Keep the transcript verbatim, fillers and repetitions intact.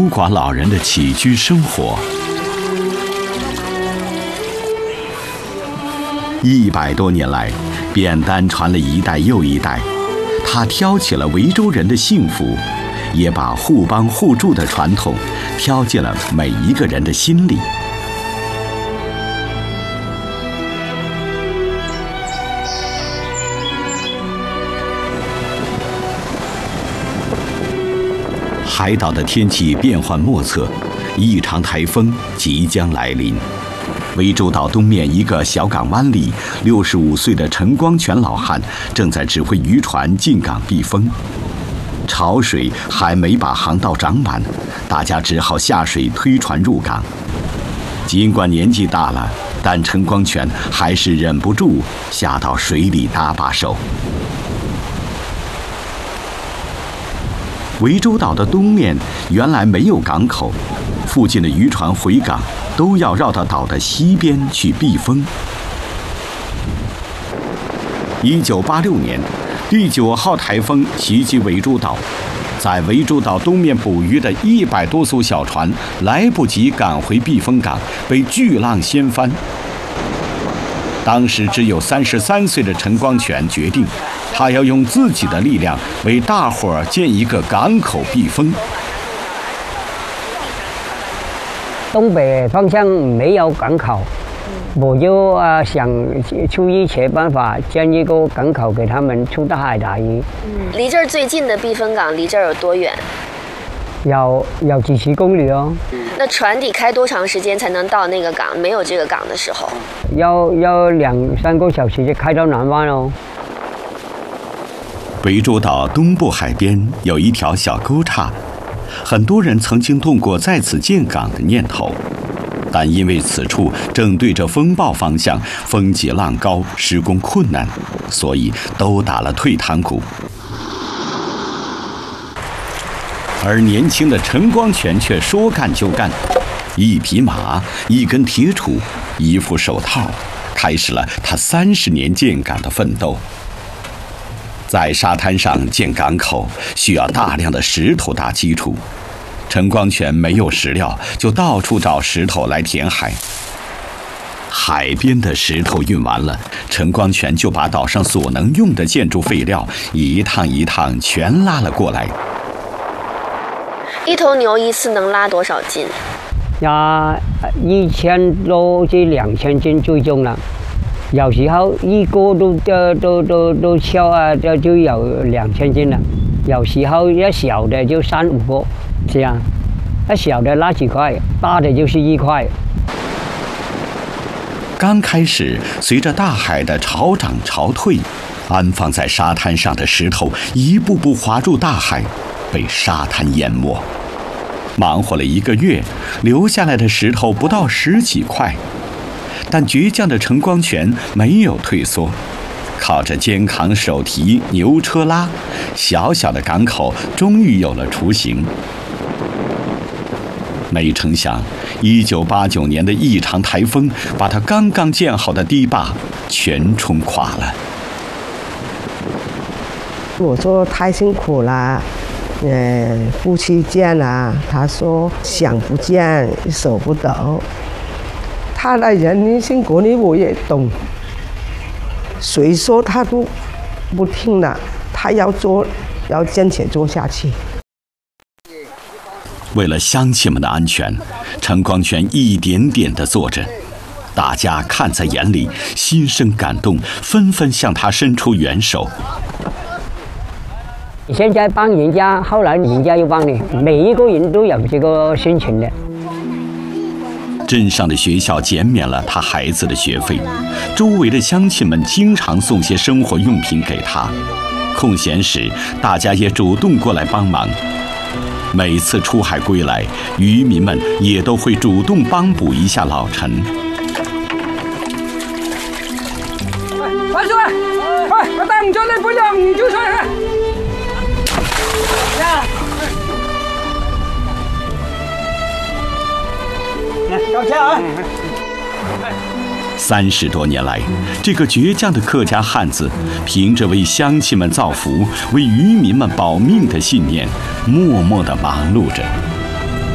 孤寡老人的起居生活。一百多年来，扁担传了一代又一代，它挑起了维州人的幸福，也把互帮互助的传统挑进了每一个人的心里。海岛的天气变幻莫测，异常台风即将来临。涠洲岛东面一个小港湾里，六十五岁的陈光全老汉正在指挥渔船进港避风。潮水还没把航道涨满，大家只好下水推船入港。尽管年纪大了，但陈光全还是忍不住下到水里搭把手。涠洲岛的东面原来没有港口，附近的渔船回港都要绕到岛的西边去避风。一九八六年，第九号台风袭击涠洲岛，在涠洲岛东面捕鱼的一百多艘小船来不及赶回避风港，被巨浪掀翻。当时只有三十三岁的陈光全决定，他要用自己的力量为大伙儿建一个港口避风。 东北方向没有港口，我就啊想出一切办法建一个港口给他们出大海打鱼。 嗯，离这儿最近的避风港离这儿有多远？ 要要几十公里哦。 那船得开多长时间才能到那个港？没有这个港的时候， 要要两三个小时就开到南湾哦。 涠洲岛东部海边有一条小沟岔，很多人曾经动过在此建港的念头，但因为此处正对着风暴方向，风急浪高，施工困难，所以都打了退堂鼓。而年轻的陈光全却说干就干，一匹马，一根铁杵，一副手套，开始了他三十年建港的奋斗。在沙滩上建港口需要大量的石头打基础，陈光全没有石料，就到处找石头来填海。海边的石头运完了，陈光全就把岛上所能用的建筑废料一趟一趟全拉了过来。 一头牛一次能拉多少斤？ 压一千多至两千斤最重了。有时候一个都都都都都敲啊，就就有两千斤了。有时候一小的就三五个，这样，一小的拉几块，大的就是一块。 刚开始，随着大海的潮涨潮退，安放在沙滩上的石头一步步滑入大海，被沙滩淹没。忙活了一个月，留下来的石头不到十几块。但倔强的陈光全没有退缩，靠着肩扛手提牛车拉，小小的港口终于有了雏形。没成想，一九八九年的异常台风把他刚刚建好的堤坝全冲垮了。 我说太辛苦了，呃，夫妻建了，他说想不建舍不得。他的人性管理我也懂，谁说他都不听了，他要做，要坚持做下去。 为了乡亲们的安全，陈光全一点点地做着，大家看在眼里，心生感动，纷纷向他伸出援手。 你现在帮人家，后来人家又帮你，每一个人都有这个心情的。 镇上的学校减免了他孩子的学费，周围的乡亲们经常送些生活用品给他，空闲时大家也主动过来帮忙。每次出海归来，渔民们也都会主动帮补一下老陈。 快出来！快，我带你这里不了，你就上来。呀！道歉啊！ 三十多年来，这个倔强的客家汉子，凭着为乡亲们造福、为渔民们保命的信念，默默地忙碌着。